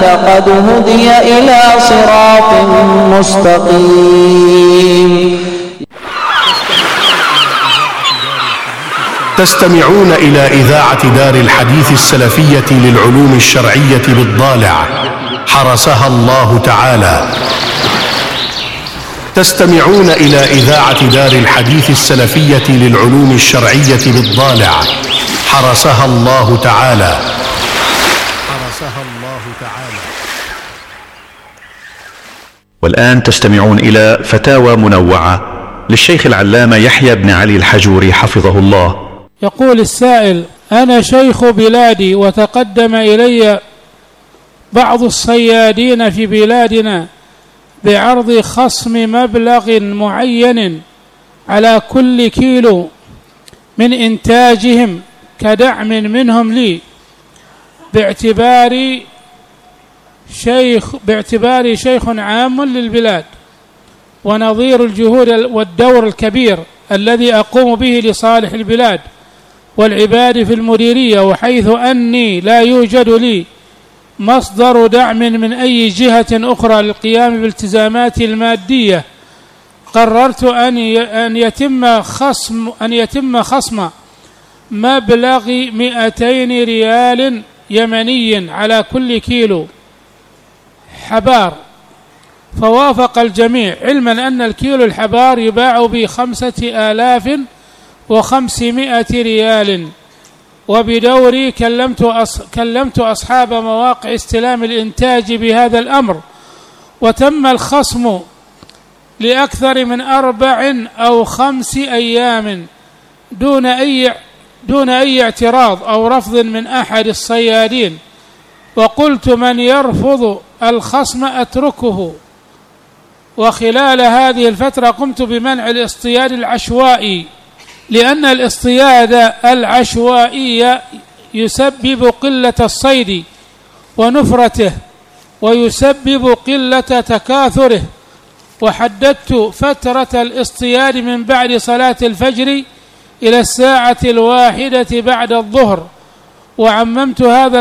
فقد هدي إلى صراط مستقيم. تستمعون إلى إذاعة دار الحديث السلفية للعلوم الشرعية بالضالع حرسها الله تعالى. تستمعون إلى إذاعة دار الحديث السلفية للعلوم الشرعية بالضالع حرسها الله تعالى. والآن تستمعون إلى فتاوى منوعة للشيخ العلامة يحيى بن علي الحجوري حفظه الله. يقول السائل: أنا شيخ بلادي وتقدم إلي بعض الصيادين في بلادنا بعرض خصم مبلغ معين على كل كيلو من إنتاجهم كدعم منهم لي باعتباري شيخ عام للبلاد ونظير الجهود والدور الكبير الذي أقوم به لصالح البلاد والعباد في المديرية، وحيث أني لا يوجد لي مصدر دعم من أي جهة أخرى للقيام بالالتزاماتي المادية، قررت أن يتم خصم مبلغ 200 ريال يمني على كل كيلو حبار. فوافق الجميع، علما أن الكيلو الحبار يباع ب5,500 ريال. وبدوري كلمت أصحاب مواقع استلام الإنتاج بهذا الأمر، وتم الخصم لأكثر من 4 أو 5 أيام دون أي اعتراض أو رفض من أحد الصيادين. وقلت: من يرفض الخصم أتركه. وخلال هذه الفترة قمت بمنع الاصطياد العشوائي، لأن الاصطياد العشوائي يسبب قلة الصيد ونفرته ويسبب قلة تكاثره. وحددت فترة الاصطياد من بعد صلاة الفجر إلى 1:00 بعد الظهر، وعممت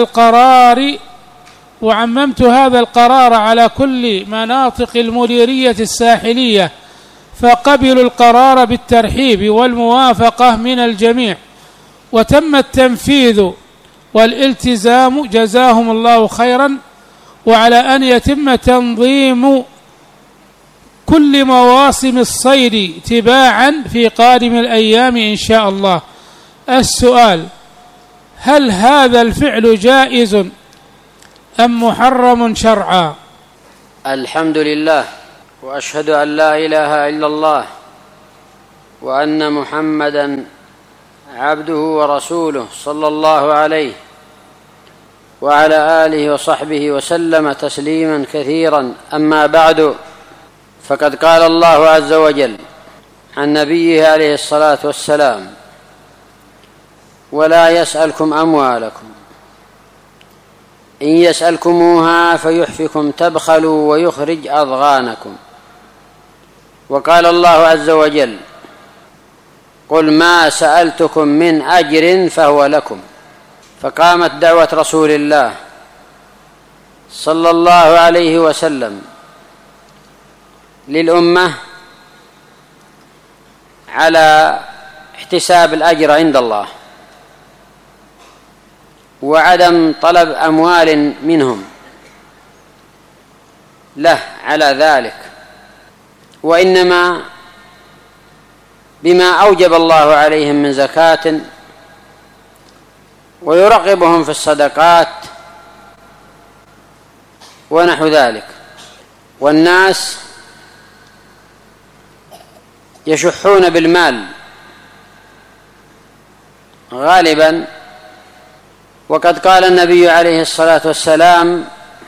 هذا القرار على كل مناطق المديرية الساحلية، فقبلوا القرار بالترحيب والموافقة من الجميع، وتم التنفيذ والالتزام جزاهم الله خيرا. وعلى أن يتم تنظيم كل مواسم الصيد تباعا في قادم الأيام إن شاء الله. السؤال: هل هذا الفعل جائز أم محرم شرعا؟ الحمد لله، وأشهد أن لا إله إلا الله، وأن محمدا عبده ورسوله صلى الله عليه وعلى آله وصحبه وسلم تسليما كثيرا. أما بعد، فقد قال الله عز وجل عن نبيه عليه الصلاة والسلام: ولا يسألكم أموالكم إن يسألكموها فيحفكم تبخلوا ويخرج أضغانكم. وقال الله عز وجل: قل ما سألتكم من أجر فهو لكم. فقامت دعوة رسول الله صلى الله عليه وسلم للأمة على احتساب الأجر عند الله وعدم طلب أموال منهم له على ذلك، وإنما بما أوجب الله عليهم من زكاة، ويرغبهم في الصدقات ونحو ذلك. والناس يشحون بالمال غالبا، وقد قال النبي عليه الصلاة والسلام: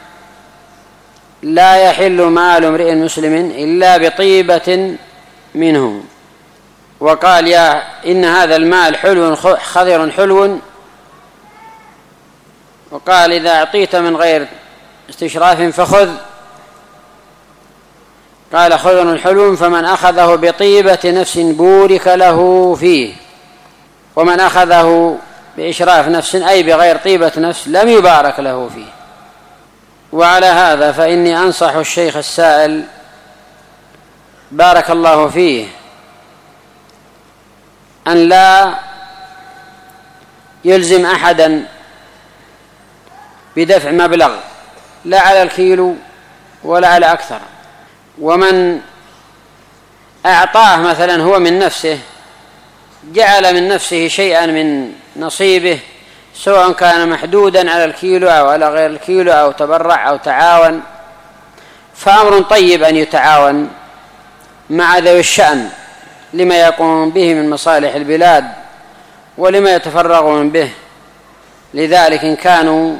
لا يحل مال امرئ مسلم إلا بطيبة منه. وقال: إن هذا المال حلو خضر حلو. وقال: إذا أعطيت من غير استشراف فخذ. قال: خضر حلو، فمن أخذه بطيبة نفس بورك له فيه، ومن أخذه بإشراف نفس أي بغير طيبة نفس لم يبارك له فيه. وعلى هذا فإني أنصح الشيخ السائل بارك الله فيه أن لا يلزم أحدا بدفع مبلغ لا على الكيلو ولا على أكثر، ومن أعطاه مثلا هو من نفسه جعل من نفسه شيئا من نصيبه سواء كان محدودا على الكيلو أو على غير الكيلو أو تبرع أو تعاون، فأمر طيب أن يتعاون مع ذوي الشأن لما يقوم به من مصالح البلاد ولما يتفرغون به. لذلك إن كانوا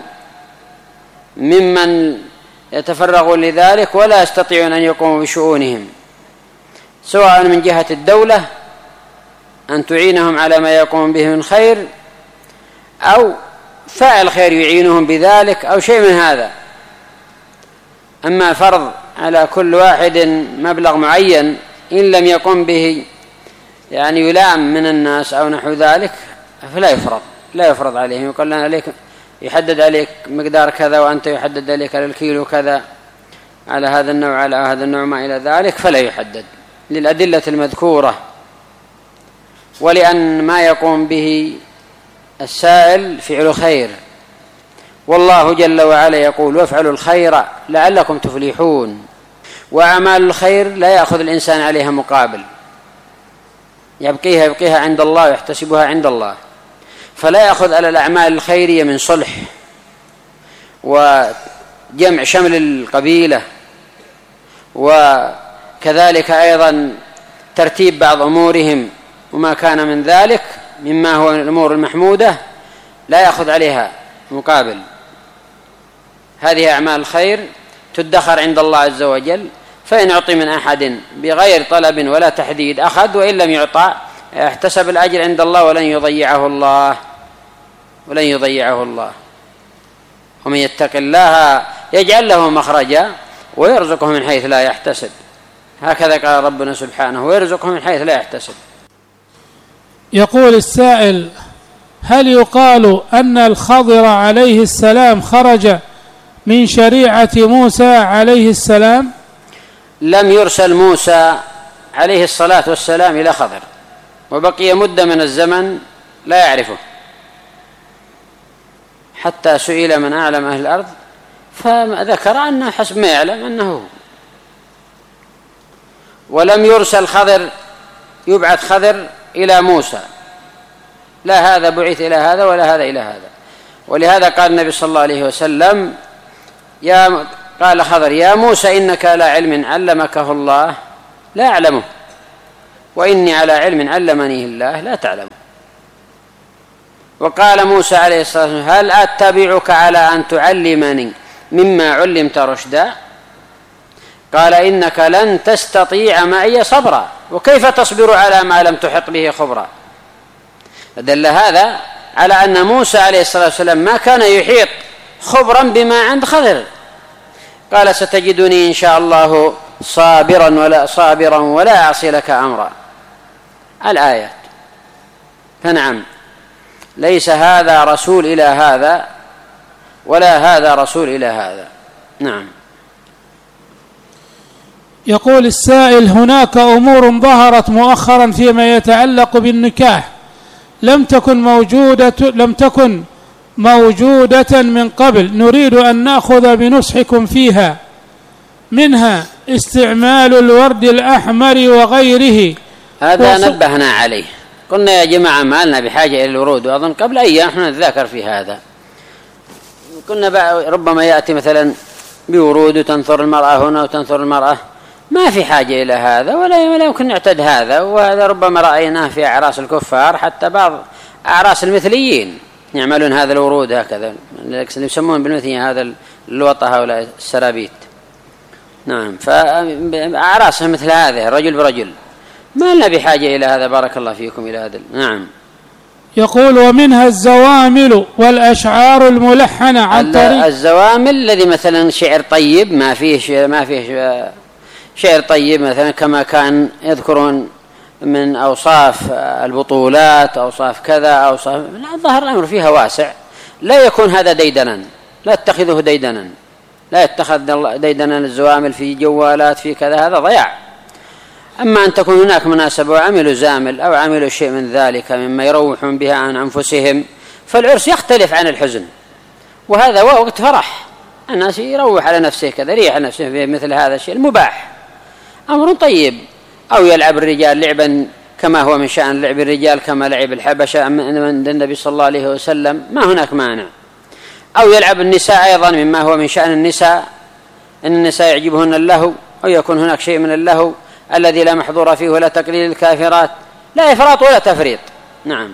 ممن يتفرغون لذلك ولا يستطيعون أن يقوموا بشؤونهم سواء من جهة الدولة أن تعينهم على ما يقوم به من خير أو فاعل خير يعينهم بذلك أو شيء من هذا. أما فرض على كل واحد مبلغ معين إن لم يقم به يعني يلام من الناس أو نحو ذلك فلا يفرض عليهم، يقول لنا عليك يحدد عليك مقدار كذا وأنت يحدد عليك على الكيلو كذا على هذا النوع على هذا النوع ما إلى ذلك، فلا يحدد للأدلة المذكورة ولأن ما يقوم به السائل فعل خير، والله جل وعلا يقول وافعلوا الخير لعلكم تفلحون. وأعمال الخير لا يأخذ الإنسان عليها مقابل، يبقيها عند الله ويحتسبها عند الله، فلا يأخذ على الأعمال الخيرية من صلح وجمع شمل القبيلة وكذلك أيضا ترتيب بعض أمورهم وما كان من ذلك مما هو الأمور المحمودة لا يأخذ عليها مقابل. هذه أعمال الخير تدخر عند الله عز وجل، فإن أعطي من أحد بغير طلب ولا تحديد أخذ، وإن لم يعطى احتسب الأجر عند الله ولن يضيعه الله. ومن يتق الله يجعل له مخرجا ويرزقه من حيث لا يحتسب، هكذا قال ربنا سبحانه ويرزقه من حيث لا يحتسب. يقول السائل: هل يقال أن الخضر عليه السلام خرج من شريعة موسى عليه السلام؟ لم يرسل موسى عليه الصلاة والسلام إلى خضر، وبقي مدة من الزمن لا يعرفه، حتى سئل من أعلم أهل الأرض فذكر أنه حسب ما يعلم أنه هو. ولم يرسل خضر يبعث خضر إلى موسى، لا هذا بعث إلى هذا ولا هذا إلى هذا. ولهذا قال النبي صلى الله عليه وسلم قال خضر: يا موسى إنك على علم علمكه الله لا أعلمه، وإني على علم علمنيه الله لا تعلمه. وقال موسى عليه الصلاة والسلام: هل أتبعك على أن تعلمني مما علمت رشدا؟ قال: إنك لن تستطيع معي صبرا، وكيف تصبر على ما لم تحط به خبرا؟ فدل هذا على أن موسى عليه الصلاة والسلام ما كان يحيط خبرا بما عند خضر. قال: ستجدني إن شاء الله صابرا ولا أعصي لك أمرا، الآيات. فنعم، ليس هذا رسول إلى هذا ولا هذا رسول إلى هذا. نعم. يقول السائل: هناك أمور ظهرت مؤخرا فيما يتعلق بالنكاح لم تكن موجودة من قبل، نريد أن نأخذ بنصحكم فيها، منها استعمال الورد الأحمر وغيره. هذا نبهنا عليه، قلنا يا جماعة ما لنا بحاجة إلى الورود، وأظن قبل أيام احنا نتذاكر في هذا. قلنا ربما يأتي مثلا بورود وتنثر المرأة هنا وتنثر المرأة، ما في حاجة إلى هذا ولا يمكن نعتد هذا. وهذا ربما رأيناه في أعراس الكفار، حتى بعض أعراس المثليين يعملون هذا الورود هكذا، يسمون بالمثلية هذا الوطة هؤلاء السرابيت. نعم، فأعراسهم مثل هذه رجل برجل، ما لنا بحاجة إلى هذا. بارك الله فيكم إلى هذا. نعم. يقول: ومنها الزوامل والأشعار الملحنة عن طريق الزوامل الذي مثلا شعر طيب ما فيه شعر طيب، مثلا كما كان يذكرون من أوصاف البطولات، أوصاف كذا، أوصاف ظهر الأمر فيها واسع، لا يكون هذا ديدنا، لا تتخذه ديدنا. لا يتخذ ديدنا الزوامل في جوالات في كذا، هذا ضياع. أما أن تكون هناك مناسبة وعملوا زامل أو عملوا شيء من ذلك مما يروحون بها عن أنفسهم، فالعرس يختلف عن الحزن، وهذا وقت فرح، الناس يروح على نفسه كذا، يريح نفسه في مثل هذا الشيء المباح، أمر طيب. أو يلعب الرجال لعبا كما هو من شأن لعب الرجال كما لعب الحبشة عند النبي صلى الله عليه وسلم، ما هناك مانع. أو يلعب النساء أيضا مما هو من شأن النساء، إن النساء يعجبهن اللهو، أو يكون هناك شيء من اللهو الذي لا محظور فيه ولا تقليل الكافرات، لا إفراط ولا تفريط. نعم.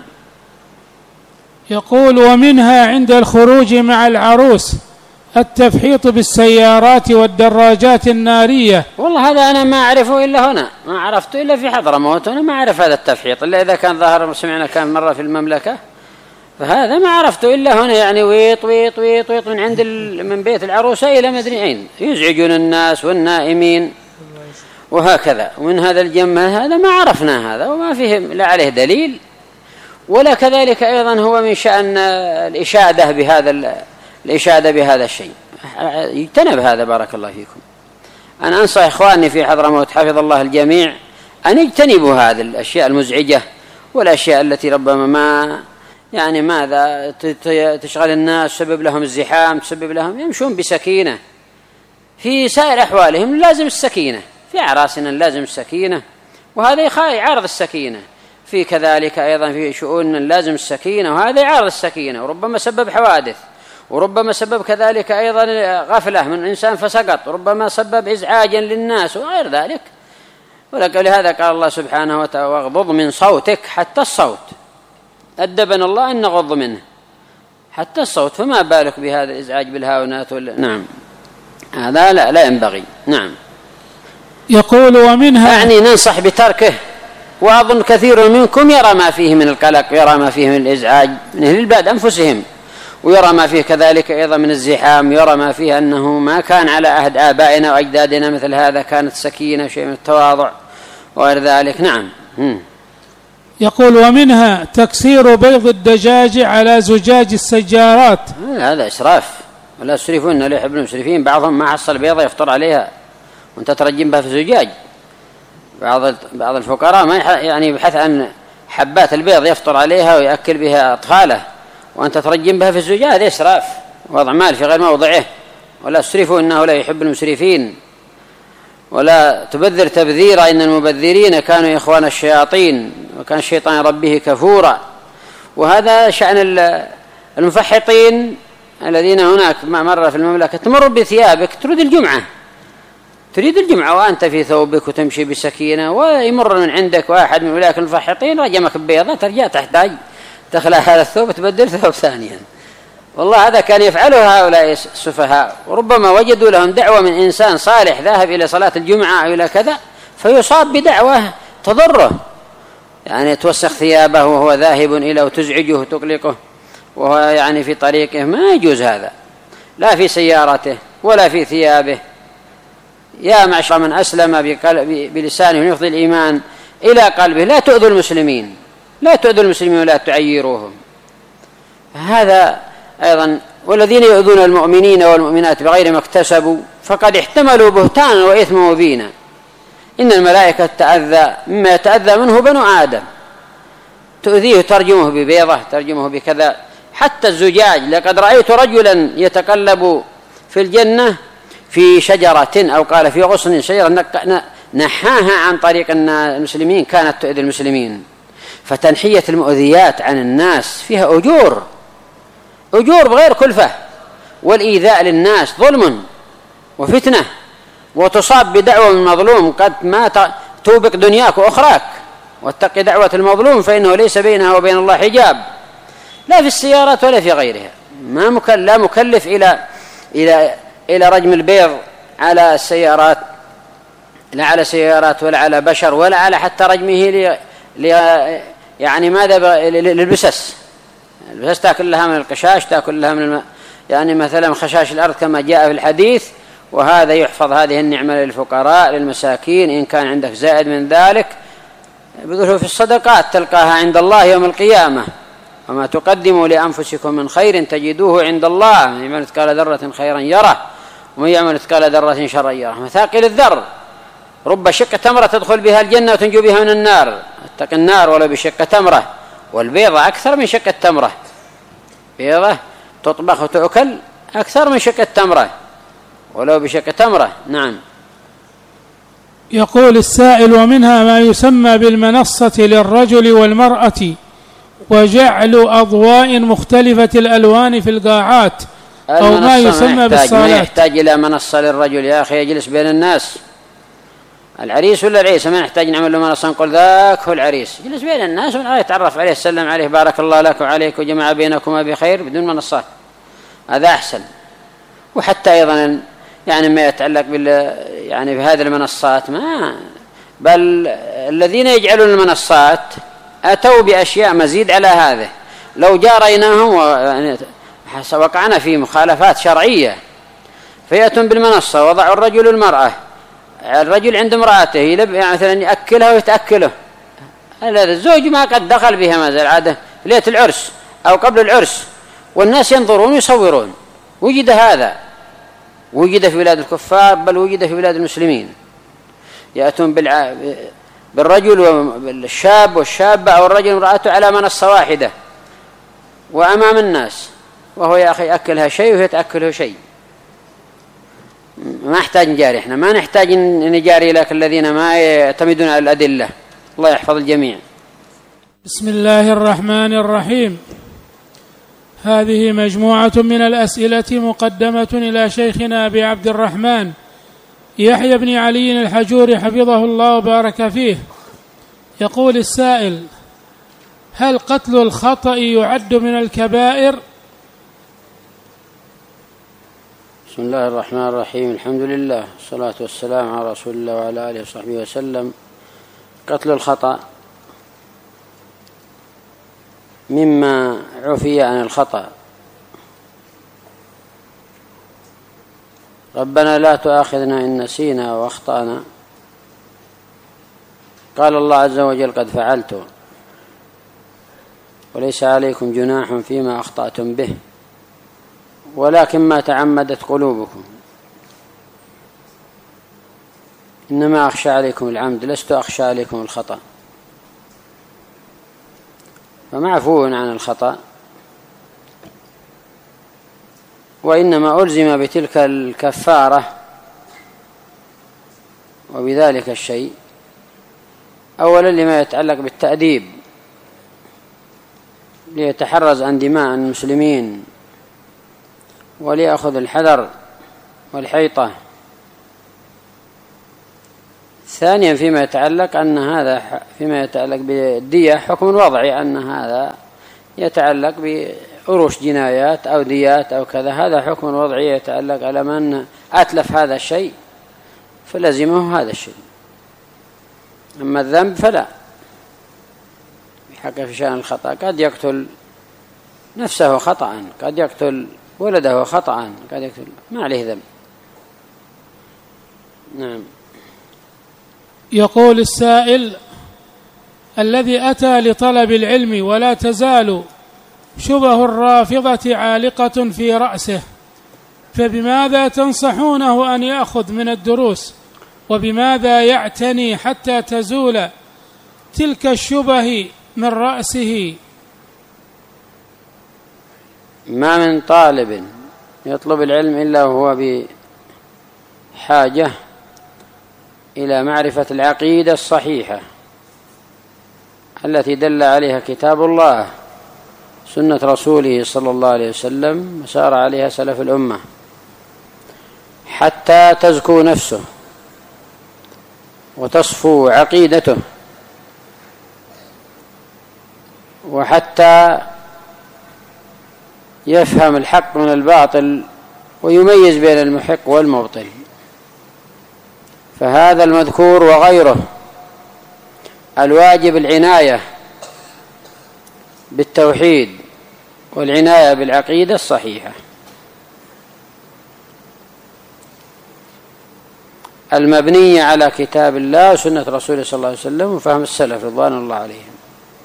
يقول: ومنها عند الخروج مع العروس التفحيط بالسيارات والدراجات النارية. والله هذا أنا ما أعرفه إلا هنا، ما عرفته إلا في حضرموت، أنا ما أعرف هذا التفحيط إلا إذا كان ظاهر، سمعنا كان مرة في المملكة، فهذا ما عرفته إلا هنا، يعني ويط ويط ويط ويط من عند من بيت العروسة إلى مدري أين، يزعجون الناس والنائمين وهكذا. ومن هذا الجمع هذا ما عرفنا هذا، وما فيه لا عليه دليل ولا كذلك أيضا هو من شأن الإشادة بهذا الشيء. يجتنب هذا، بارك الله فيكم. أنا أنصح إخواني في حضرموت حفظ الله الجميع أن يجتنبوا هذه الأشياء المزعجة والأشياء التي ربما ما يعني ماذا تشغل الناس، تسبب لهم الزحام، تسبب لهم، يمشون بسكينة في سائر أحوالهم، لازم السكينة في أعراسنا، لازم السكينة، وهذا يعارض السكينة في كذلك أيضا في شؤون لازم السكينة، وهذا يعارض السكينة، وربما سبب حوادث، وربما سبب كذلك أيضا غفلة من إنسان فسقط، وربما سبب إزعاجا للناس وغير ذلك. ولهذا قال الله سبحانه وتعالى: واغضض من صوتك، حتى الصوت أدبنا الله أن نغض منه حتى الصوت، فما بالك بهذا الإزعاج بالهاونات نعم، هذا لا ينبغي. نعم. يقول: ومنها يعني ننصح بتركه، وأظن كثير منكم يرى ما فيه من القلق، يرى ما فيه من الإزعاج من أهل البلاد أنفسهم، ويرى ما فيه كذلك أيضا من الزحام، يرى ما فيه أنه ما كان على عهد آبائنا وأجدادنا مثل هذا، كانت سكينة شيء من التواضع وغير ذلك. نعم. يقول: ومنها تكسير بيض الدجاج على زجاج السجارات. هذا إسراف، ولا يسرفون لا يحب المسرفين، بعضهم ما حصل بيضة يفطر عليها وانت ترجم بها في زجاج. بعض الفقراء ما يعني يبحث عن حبات البيض يفطر عليها ويأكل بها أطفاله، وأنت ترجم بها في الزجاج، هذا إسراف، وضع مال في غير موضعه. ولا تسرفوا إنه لا يحب المسرفين، ولا تبذر تبذيرا إن المبذرين كانوا إخوان الشياطين وكان الشيطان ربه كفورا. وهذا شأن المفحطين الذين هناك مرة في المملكة، تمر بثيابك تريد الجمعة وأنت في ثوبك وتمشي بسكينة، ويمر من عندك واحد من أولئك المفحطين رجمك ببيضة، ترجع تحتاج تخلع هذا الثوب تبدل ثوب ثانيا. والله هذا كان يفعله هؤلاء السفهاء، وربما وجدوا لهم دعوة من إنسان صالح ذاهب إلى صلاة الجمعة أو إلى كذا، فيصاب بدعوة تضره، يعني توسخ ثيابه وهو ذاهب إلى وتزعجه وتقلقه وهو يعني في طريقه، ما يجوز هذا، لا في سيارته ولا في ثيابه. يا معشر من أسلم بلسانه يفضي الإيمان إلى قلبه، لا تؤذوا المسلمين ولا تعيروهم. هذا أيضا: والذين يؤذون المؤمنين والمؤمنات بغير ما اكتسبوا فقد احتملوا بهتانا وإثما مبينا. إن الملائكة تتأذى مما يتأذى منه بنو آدم، تؤذيه ترجمه ببيضة، ترجمه بكذا، حتى الزجاج. لقد رأيت رجلا يتقلب في الجنة في شجرة، أو قال في غصن شجرة نحاها عن طريق المسلمين، كانت تؤذي المسلمين. فتنحية المؤذيات عن الناس فيها أجور بغير كلفة، والإيذاء للناس ظلم وفتنة، وتصاب بدعوة من مظلوم قد ما توبق دنياك وأخراك. واتق دعوة المظلوم فإنه ليس بينها وبين الله حجاب، لا في السيارات ولا في غيرها. لا مكلف إلى رجم البيض على السيارات، لا على سيارات ولا على بشر ولا على حتى رجمه يعني ماذا للبسس. البسس تأكل لها من القشاش، تأكل لها من يعني مثلا خشاش الأرض كما جاء في الحديث. وهذا يحفظ هذه النعمة للفقراء للمساكين، إن كان عندك زائد من ذلك بذله في الصدقات تلقاها عند الله يوم القيامة. وما تقدموا لأنفسكم من خير تجدوه عند الله، من مثقال ذرة خيرا يره ومن يعمل مثقال ذرة شرا يره. مثاقل الذر، رب شق تمرة تدخل بها الجنة وتنجو بها من النار، اتق النار ولو بشق تمرة. والبيضة أكثر من شق التمرة، بيضة تطبخ وتؤكل أكثر من شق التمرة ولو بشق تمرة. نعم. يقول السائل: ومنها ما يسمى بالمنصة للرجل والمرأة، وجعل أضواء مختلفة الألوان في القاعات، أو ما يسمى بالصالات. ما يحتاج إلى منصة للرجل يا أخي، يجلس بين الناس، العريس ولا العريس، ما نحتاج نعمل له منصة نقول ذاك هو العريس، يجلس بين الناس ويتعرف عليه، سلم عليه، بارك الله لك وعليك وجمع بينكما بخير، بدون منصات، هذا أحسن. وحتى أيضا يعني ما يتعلق يعني بهذه المنصات، ما بل الذين يجعلون المنصات أتوا بأشياء مزيد على هذا. لو جاريناهم وقعنا في مخالفات شرعية، فيأتون بالمنصة وضعوا الرجل والمرأة، الرجل عند امرأته مثلا يأكلها ويتأكله، هذا الزوج ما قد دخل بها ما زال عادة ليلة العرس أو قبل العرس، والناس ينظرون ويصورون. وجد هذا، وجد في بلاد الكفار، بل وجد في بلاد المسلمين. يأتون بالرجل والشاب والشابة أو الرجل وامرأته على منصة واحدة وأمام الناس، وهو يا أخي يأكلها شيء وهي تأكله شيء. ما نحتاج نجاري، احنا ما نحتاج نجاري لك الذين ما يعتمدون على الأدلة. الله يحفظ الجميع. بسم الله الرحمن الرحيم. هذه مجموعة من الأسئلة مقدمة إلى شيخنا أبي عبد الرحمن يحيى بن علي الحجوري حفظه الله وبارك فيه. يقول السائل: هل قتل الخطأ يعد من الكبائر؟ بسم الله الرحمن الرحيم، الحمد لله والصلاة والسلام على رسول الله وعلى آله وصحبه وسلم. قتل الخطأ مما عفي عن الخطأ. ربنا لا تؤاخذنا إن نسينا وأخطأنا. قال الله عز وجل: قد فعلت وليس عليكم جناح فيما أخطأتم به ولكن ما تعمدت قلوبكم. إنما أخشى عليكم العمد لست أخشى عليكم الخطأ. فمعفو عن الخطأ، وإنما ألزم بتلك الكفارة وبذلك الشيء أولا لما يتعلق بالتأديب، ليتحرز عن دماء المسلمين وليأخذ الحذر والحيطة. ثانيا فيما يتعلق أن هذا فيما يتعلق بالدية حكم وضعي، أن هذا يتعلق بأروش جنايات أو ديات أو كذا، هذا حكم وضعي يتعلق على من أتلف هذا الشيء فلزمه هذا الشيء. أما الذنب فلا، بحق في شأن الخطأ قد يقتل نفسه خطأ، قد يقتل ولده خطأ، قد يقتل، ما عليه ذنب. نعم. يقول السائل: الذي أتى لطلب العلم ولا تزال شبه الرافضة عالقة في رأسه، فبماذا تنصحونه أن يأخذ من الدروس، وبماذا يعتني حتى تزول تلك الشبه من رأسه؟ ما من طالب يطلب العلم إلا وهو بحاجة إلى معرفة العقيدة الصحيحة التي دل عليها كتاب الله سنة رسوله صلى الله عليه وسلم وسار عليها سلف الأمة، حتى تزكو نفسه وتصفو عقيدته، وحتى يفهم الحق من الباطل ويميز بين المحق والمبطل. فهذا المذكور وغيره الواجب العناية بالتوحيد والعناية بالعقيدة الصحيحة المبنية على كتاب الله وسنة رسوله صلى الله عليه وسلم وفهم السلف رضوان الله عليهم.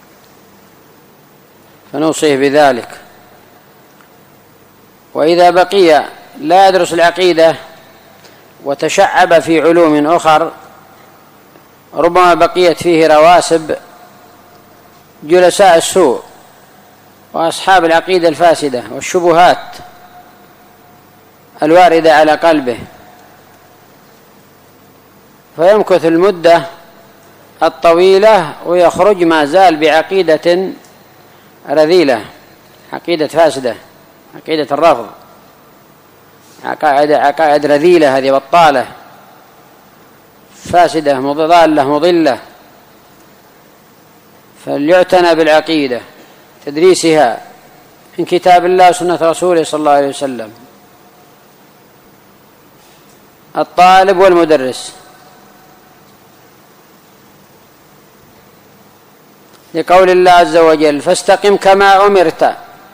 فنوصيه بذلك. وإذا بقي لا يدرس العقيدة وتشعب في علوم أخر ربما بقيت فيه رواسب جلساء السوء وأصحاب العقيدة الفاسدة والشبهات الواردة على قلبه، فيمكث المدة الطويلة ويخرج ما زال بعقيدة رذيلة، عقيدة فاسدة، عقيدة الرفض، عقائد رذيلة، هذه بطالة فاسدة ضالة مضلة. فليعتنى بالعقيدة، تدريسها من كتاب الله وسنة رسوله صلى الله عليه وسلم، الطالب والمدرس. لقول الله عز وجل: فاستقم كما أمرت،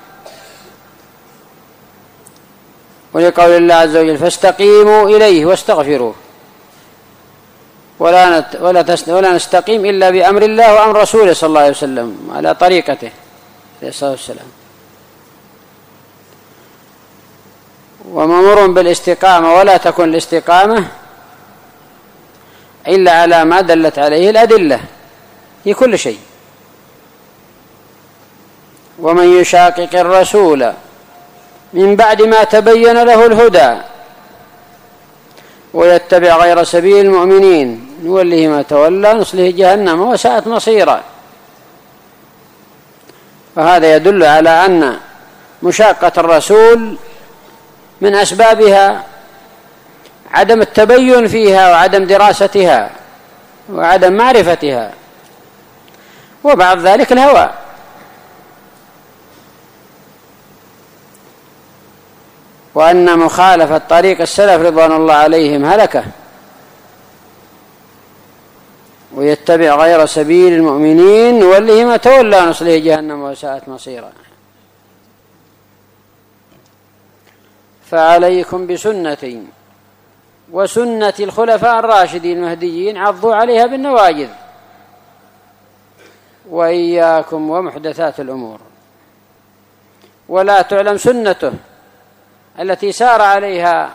ولقول الله عز وجل: فاستقيموا إليه واستغفروه. ولا نستقيم إلا بأمر الله وأمر رسوله صلى الله عليه وسلم على طريقته عليه الصلاة والسلام. ومأمور بالاستقامة، ولا تكن الاستقامة إلا على ما دلت عليه الأدلة في كل شيء. ومن يشاقق الرسول من بعد ما تبين له الهدى ويتبع غير سبيل المؤمنين نوله ما تولى نصله جهنم وساءت مصيرا. وهذا يدل على أن مشاقة الرسول من أسبابها عدم التبين فيها وعدم دراستها وعدم معرفتها، وبعد ذلك الهوى. وأن مخالفة طريق السلف رضوان الله عليهم هلكة، ويتبع غير سبيل المؤمنين نوله ما تولى نصله جهنم وساءت مصيرا. فعليكم بسنتي وسنة الخلفاء الراشدين المهديين عضوا عليها بالنواجذ، وإياكم ومحدثات الأمور. ولا تعلم سنته التي سار عليها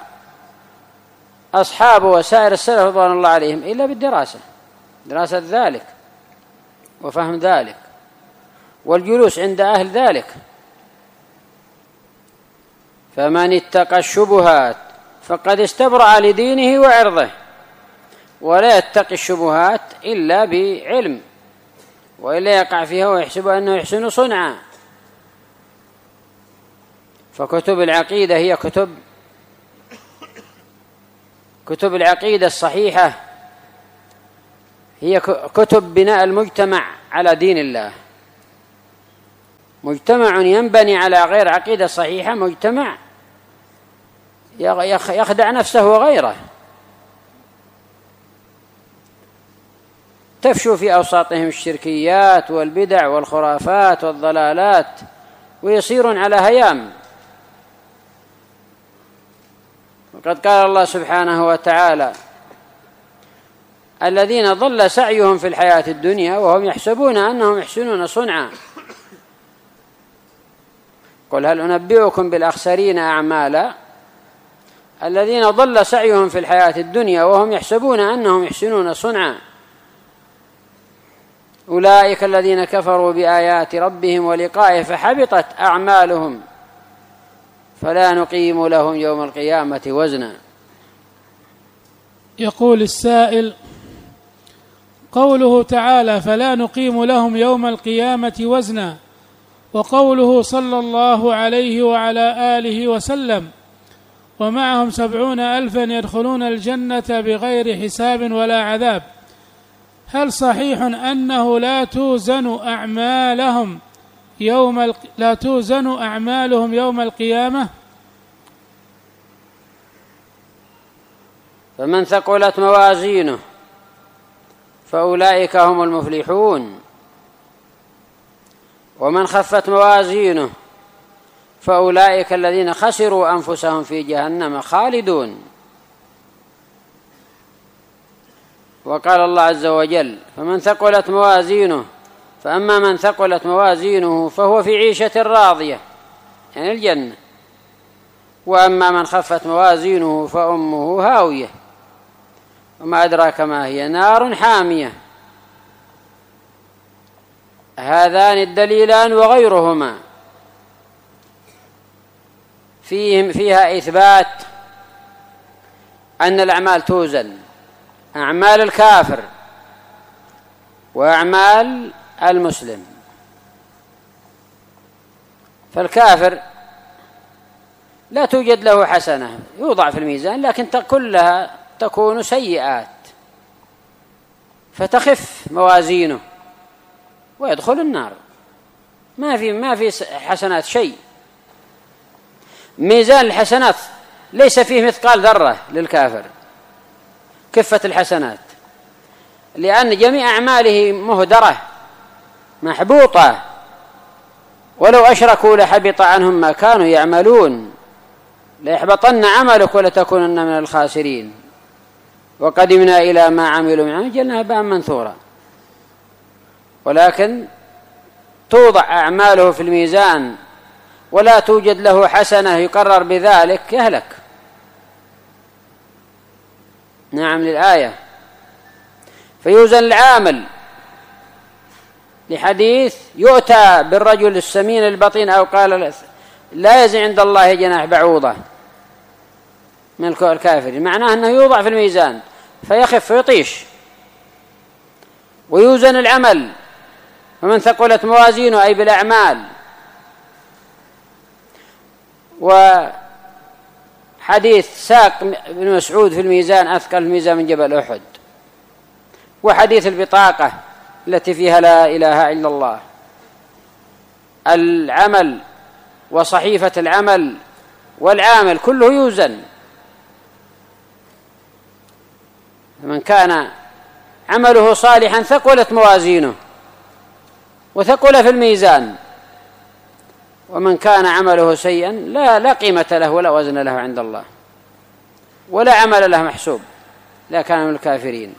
أصحاب وسائر السلف رضوان الله عليهم إلا بالدراسة، دراسة ذلك وفهم ذلك والجلوس عند أهل ذلك. فمن اتقى الشبهات فقد استبرأ لدينه وعرضه، ولا يتقي الشبهات إلا بعلم، وإلا يقع فيها ويحسب أنه يحسن صنعا. فكتب العقيدة هي كتب العقيدة الصحيحة، هي كتب بناء المجتمع على دين الله. مجتمع ينبني على غير عقيدة صحيحة مجتمع يخدع نفسه وغيره، تفشو في أوساطهم الشركيات والبدع والخرافات والضلالات، ويصيرون على هيام. وقد قال الله سبحانه وتعالى: الذين ضل سعيهم في الحياة الدنيا وهم يحسبون أنهم يحسنون صنعا. قل هل أنبئكم بالأخسرين أعمالا الذين ضل سعيهم في الحياة الدنيا وهم يحسبون أنهم يحسنون صنعا أولئك الذين كفروا بآيات ربهم ولقائه فحبطت أعمالهم فلا نقيم لهم يوم القيامة وزنا. يقول السائل: قوله تعالى فلا نقيم لهم يوم القيامة وزنا، وقوله صلى الله عليه وعلى آله وسلم ومعهم 70,000 يدخلون الجنة بغير حساب ولا عذاب، هل صحيح أنه لا توزن أعمالهم يوم القيامة؟ فمن ثقلت موازينه فأولئك هم المفلحون، ومن خفت موازينه فأولئك الذين خسروا أنفسهم في جهنم خالدون. وقال الله عز وجل: فمن ثقلت موازينه، فأما من ثقلت موازينه فهو في عيشة راضية يعني الجنة، وأما من خفت موازينه فأمه هاوية وما أدراك ما هي، نار حامية. هذان الدليلان وغيرهما فيها إثبات أن الأعمال توزن، أعمال الكافر وأعمال المسلم. فالكافر لا توجد له حسنة يوضع في الميزان، لكن كلها تكون سيئات فتخف موازينه ويدخل النار، ما في حسنات شيء. ميزان الحسنات ليس فيه مثقال ذرة للكافر، كفة الحسنات، لأن جميع أعماله مهدرة محبوطة، ولو أشركوا لحبط عنهم ما كانوا يعملون، ليحبطن عملك ولتكونن من الخاسرين، وقدمنا إلى ما عملوا من عمل جعلناه هباء منثورا. ولكن توضع أعماله في الميزان ولا توجد له حسنة يقرر بذلك يهلك. نعم للآية. فيوزن العامل لحديث يؤتى بالرجل السمين البطين أو قال لا يزن عند الله جناح بعوضة من الكافر، معناه أنه يوضع في الميزان فيخف ويطيش. ويوزن العمل، ومن ثقلت موازينه أي بالأعمال. وحديث ساق بن مسعود في الميزان أثقل الميزان من جبل أحد. وحديث البطاقة التي فيها لا إله إلا الله. العمل وصحيفة العمل والعامل كله يوزن. من كان عمله صالحا ثقلت موازينه وثقل في الميزان، ومن كان عمله سيئا لا قيمة له ولا وزن له عند الله ولا عمل له محسوب، لا كان من الكافرين.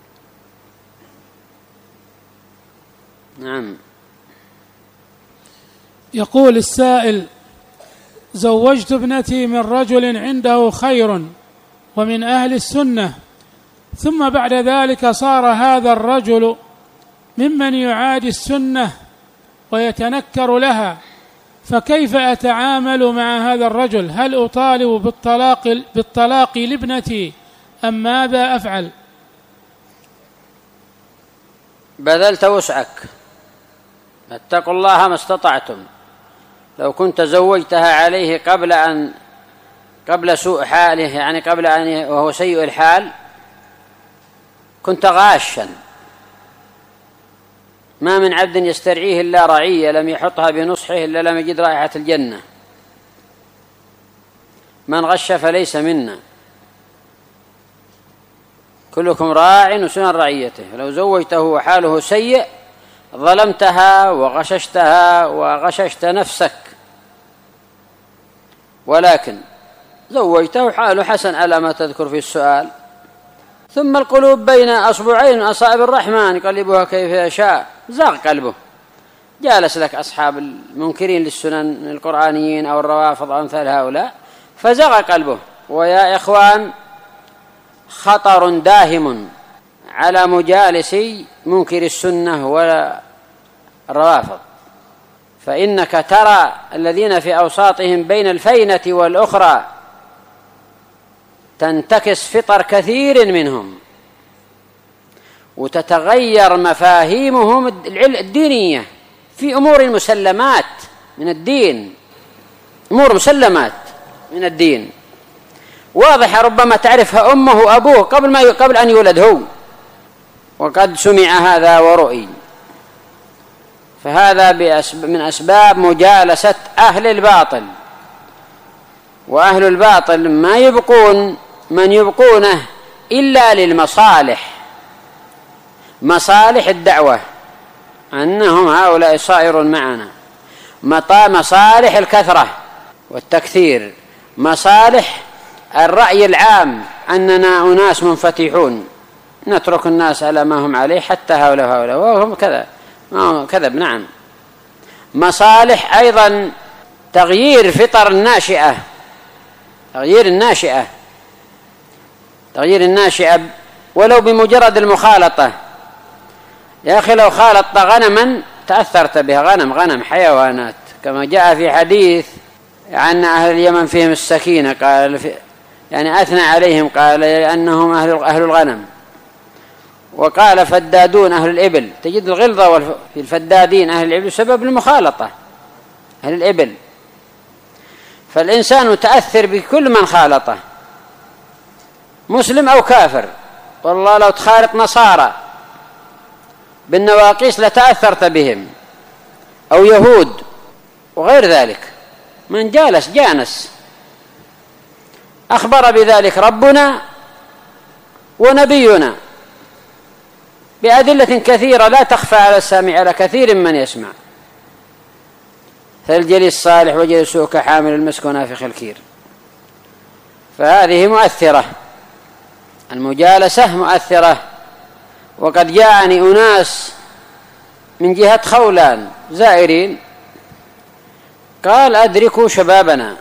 نعم. يقول السائل: زوجت ابنتي من رجل عنده خير ومن أهل السنة، ثم بعد ذلك صار هذا الرجل ممن يعادي السنة ويتنكر لها، فكيف أتعامل مع هذا الرجل؟ هل أطالب بالطلاق لابنتي أم ماذا أفعل؟ بذلت وسعك، اتقوا الله ما استطعتم. لو كنت زوجتها عليه قبل سوء حاله، يعني قبل أن وهو سيء الحال، كنت غاشا. ما من عبد يسترعيه إلا رعية لم يحطها بنصحه إلا لم يجد رائحة الجنة. من غش فليس منا، كلكم راع وسنن رعيته. لو زوجته وحاله سيء ظلمتها وغششتها وغششت نفسك، ولكن زوجته حاله حسن على ما تذكر في السؤال. ثم القلوب بين أصبعين من أصابع الرحمن يقلبها كيف يشاء. زاغ قلبه، جالس لك أصحاب المنكرين للسنن القرآنيين أو الروافض أو أمثال هؤلاء فزاغ قلبه. ويا إخوان، خطر داهم على مجالس منكر السنة والروافض، فإنك ترى الذين في أوساطهم بين الفينة والأخرى تنتكس فطر كثير منهم وتتغير مفاهيمهم الدينية في أمور مسلمات من الدين، أمور مسلمات من الدين واضحة ربما تعرفها أمه وأبوه قبل أن يولد هو، وقد سمع هذا ورؤي. فهذا من أسباب مجالسة أهل الباطل. وأهل الباطل ما يبقون من يبقونه إلا للمصالح، مصالح الدعوة، أنهم هؤلاء صائر معنا، مصالح الكثرة والتكثير، مصالح الرأي العام أننا أناس منفتحون نترك الناس على ما هم عليه حتى هؤلاء وهم كذب. نعم. مصالح أيضا تغيير فطر الناشئة، تغيير الناشئة ولو بمجرد المخالطة. يا أخي لو خالطت غنما تأثرت بها، غنم حيوانات، كما جاء في حديث عن أهل اليمن فيهم السكينة، قال يعني أثنى عليهم، قال أنهم أهل الغنم. وقال فدادون أهل الإبل، تجد الغلظة في الفدادين أهل الإبل سبب المخالطة أهل الإبل. فالإنسان متأثر بكل من خالطه، مسلم أو كافر. والله لو تخالط نصارى بالنواقيس لتأثرت بهم، أو يهود وغير ذلك، من جانس. أخبر بذلك ربنا ونبينا بأدلة كثيرة لا تخفى على السامع، على كثير من يسمع. فالجليس الصالح وجلسه كحامل المسك ونافخ الكير. فهذه مؤثرة، المجالسة مؤثرة. وقد جاءني أناس من جهة خولان زائرين، قال أدركوا شبابنا،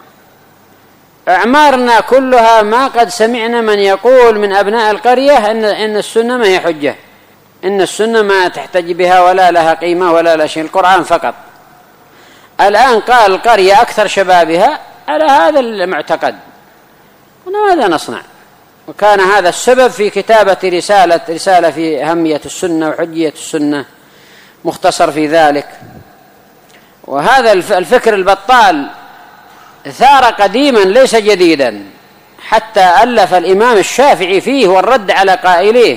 أعمارنا كلها ما قد سمعنا من يقول من أبناء القرية إن السنة ما هي حجة، إن السنة ما تحتج بها ولا لها قيمة ولا لا شيء، القرآن فقط. الآن قال القرية أكثر شبابها على هذا المعتقد، ماذا نصنع؟ وكان هذا السبب في كتابة رسالة في أهمية السنة وحجية السنة، مختصر في ذلك. وهذا الفكر البطال ثار قديما ليس جديدا، حتى ألف الإمام الشافعي فيه والرد على قائليه.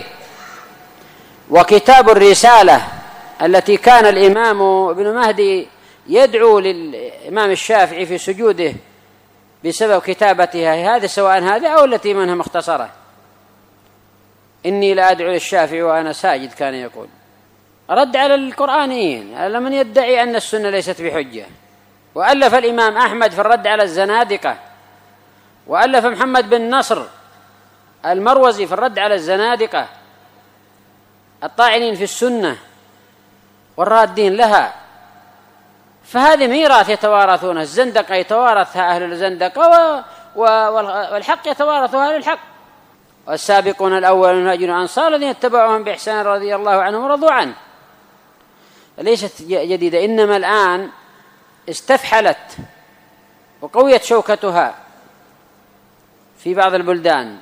وكتاب الرسالة التي كان الإمام ابن مهدي يدعو للإمام الشافعي في سجوده بسبب كتابتها هذه، سواء هذه أو التي منها مختصرة، إني لا أدعو للشافعي وأنا ساجد، كان يقول رد على القرآنيين، على من يدعي أن السنة ليست بحجة. وألف الإمام أحمد في الرد على الزنادقة، وألف محمد بن نصر المروزي في الرد على الزنادقة الطاعنين في السنة والرادين لها. فهذه ميراث يتوارثونها، الزندقة يتوارثها أهل الزندقة، والحق يتوارثها أهل الحق. والسابقون الأولون من الأنصار الذين اتبعوهم بإحسان رضي الله عنهم ورضوا عنه. ليست جديدة، إنما الآن استفحلت وقويت شوكتها في بعض البلدان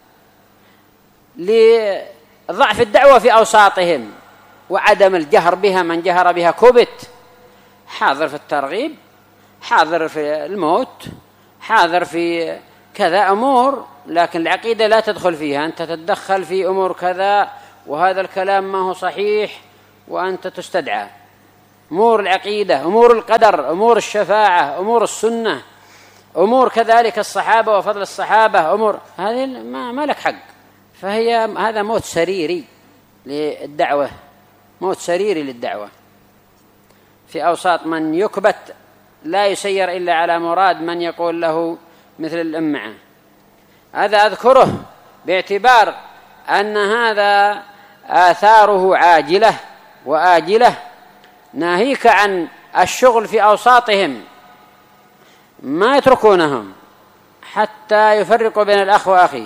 لضعف الدعوة في أوساطهم وعدم الجهر بها. من جهر بها كبت، حاضر في الترغيب، حاضر في الموت، حاضر في كذا أمور، لكن العقيدة لا تدخل فيها. أنت تتدخل في أمور كذا وهذا الكلام ما هو صحيح وأنت تستدعى. أمور العقيدة، أمور القدر، أمور الشفاعة، أمور السنة، أمور كذلك الصحابة وفضل الصحابة، أمور هذه ما لك حق. هذا موت سريري للدعوة، موت سريري للدعوة في أوساط من يكبت لا يسير إلا على مراد من يقول له مثل الأمعة. هذا أذكره باعتبار أن هذا آثاره عاجلة وآجلة، ناهيك عن الشغل في أوساطهم، ما يتركونهم حتى يفرقوا بين الأخ وأخيه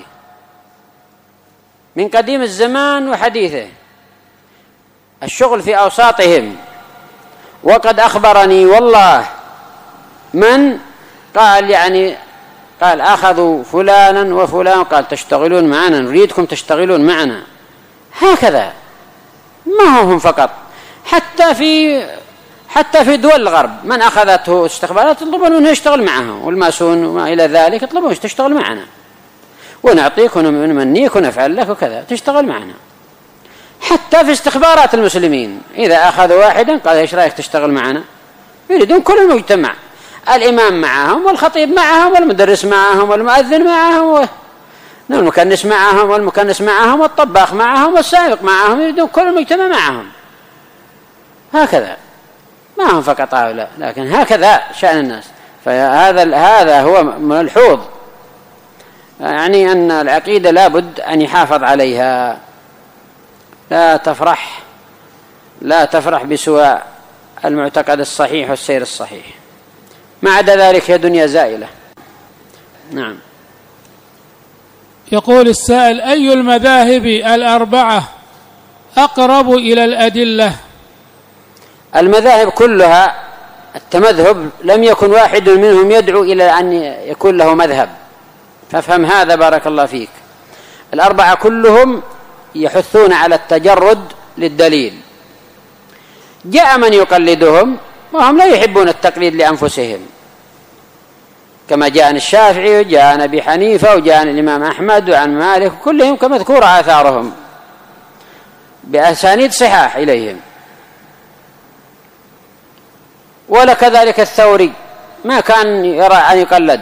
من قديم الزمان وحديثه، الشغل في أوساطهم. وقد أخبرني والله من قال أخذوا فلانا وفلان، قال تشتغلون معنا، نريدكم تشتغلون معنا. هكذا ما هم فقط، حتى في دول الغرب من أخذته استخبارات يطلبون منه يشتغل معهم، والماسون وما إلى ذلك يطلبون تشتغل معنا ونعطيك ونمنيك ونفعل لك وكذا، تشتغل معنا. حتى في استخبارات المسلمين إذا أخذوا واحدا قال إيش رأيك تشتغل معنا، يريدون كل المجتمع، الإمام معهم والخطيب معهم والمدرس معهم والمؤذن معهم والمكنس معهم والمكنس معهم والطباخ معهم والسائق معهم، يريدون كل المجتمع معهم. هكذا ما هم فقط هؤلاء، لكن هكذا شأن الناس. فهذا هو ملحوظ، يعني أن العقيدة لابد أن يحافظ عليها، لا تفرح بسوى المعتقد الصحيح والسير الصحيح، ما عدا ذلك هي دنيا زائلة. نعم. يقول السائل: أي المذاهب الأربعة أقرب إلى الأدلة؟ المذاهب كلها التمذهب لم يكن واحد منهم يدعو إلى أن يكون له مذهب، فافهم هذا بارك الله فيك. الأربعة كلهم يحثون على التجرد للدليل. جاء من يقلدهم وهم لا يحبون التقليد لأنفسهم، كما جاء الشافعي وجاء أبي حنيفة وجاء الإمام أحمد وعن مالك، كلهم كمذكور آثارهم بأسانيد صحاح إليهم. ولا كذلك الثوري ما كان يرى أن يقلد،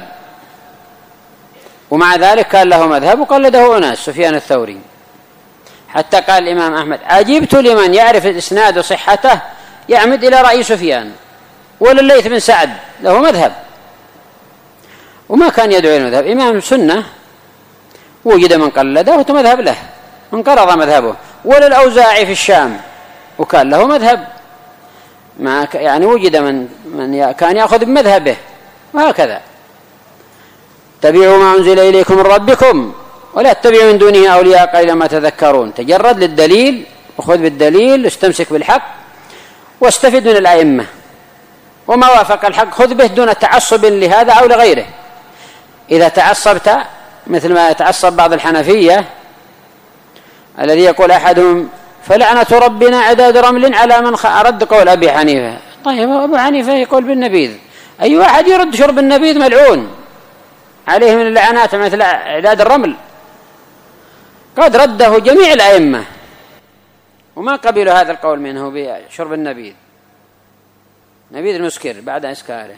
ومع ذلك كان له مذهب وقلده أناس، سفيان الثوري. حتى قال الإمام أحمد: عجبت لمن يعرف الإسناد وصحته يعمد إلى رأي سفيان. ولا الليث بن سعد له مذهب وما كان يدعو إلى المذهب، إمام سنة وجد من قلده وتمذهب له، انقرض مذهبه. ولا الأوزاعي في الشام وكان له مذهب، ما يعني وجد من كان يأخذ بمذهبه، وهكذا. اتبعوا ما أنزل إليكم من ربكم ولا تتبعوا من دونه أولياء قليلا ما تذكرون. تجرد للدليل وخذ بالدليل واستمسك بالحق واستفد من الأئمة، وما وافق الحق خذ به دون تعصب لهذا أو لغيره. إذا تعصبت مثل ما يتعصب بعض الحنفية الذي يقول أحدهم: فلعنة ربنا عداد رمل على من رد قول أبي حنيفة. طيب أبو حنيفة يقول بالنبيذ، أي واحد يرد شرب النبيذ ملعون عليه من اللعنات مثل عداد الرمل. قد رده جميع الأئمة وما قبلوا هذا القول منه بشرب النبيذ، نبيذ المسكر بعد إسكاره.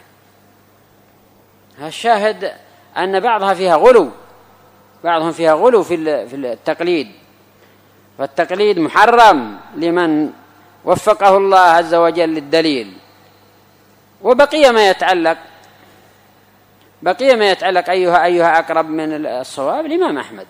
الشاهد أن بعضهم فيها غلو في التقليد، فالتقليد محرم لمن وفقه الله عز وجل للدليل. وبقي ما يتعلق أيها أقرب من الصواب. الإمام أحمد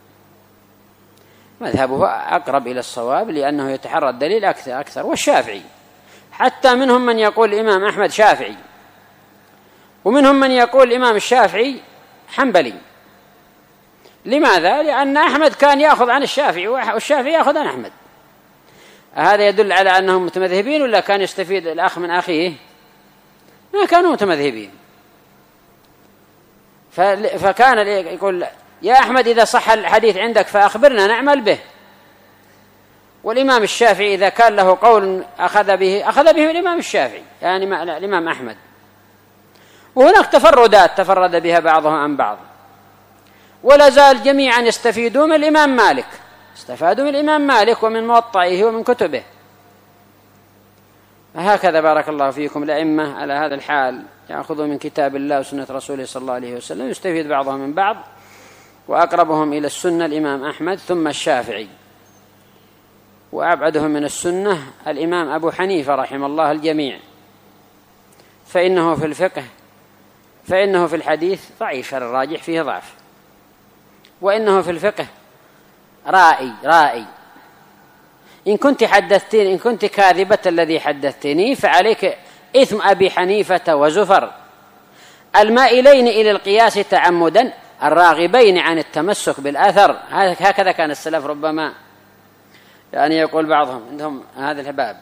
مذهبه أقرب إلى الصواب لأنه يتحرى الدليل أكثر. والشافعي حتى منهم من يقول الإمام أحمد شافعي، ومنهم من يقول الإمام الشافعي حنبلي. لماذا؟ لأن أحمد كان يأخذ عن الشافعي والشافعي يأخذ عن أحمد. هذا يدل على أنهم متمذهبين، ولا كان يستفيد الأخ من أخيه؟ ما كانوا متمذهبين. فكان يقول: يا أحمد إذا صح الحديث عندك فأخبرنا نعمل به. والإمام الشافعي إذا كان له قول أخذ به الإمام الشافعي، يعني الإمام أحمد. وهناك تفردات تفرد بها بعضهم عن بعض، ولا زال جميعا يستفيدون من الإمام مالك، استفادوا من الإمام مالك ومن موطئه ومن كتبه. هكذا بارك الله فيكم الأئمة على هذا الحال، يأخذوا من كتاب الله وسنة رسوله صلى الله عليه وسلم، يستفيد بعضهم من بعض. وأقربهم إلى السنة الإمام أحمد ثم الشافعي، وأبعدهم من السنة الإمام أبو حنيفة رحمه الله الجميع، فإنه في الحديث ضعيف، الراجح فيه ضعف، وإنه في الفقه رائي. إن كنت كاذبة الذي حدثتني فعليك إثم أبي حنيفة وزفر، المائلين إلى القياس تعمدا، الراغبين عن التمسك بالأثر. هكذا كان السلف ربما يعني يقول بعضهم عندهم هذا الباب،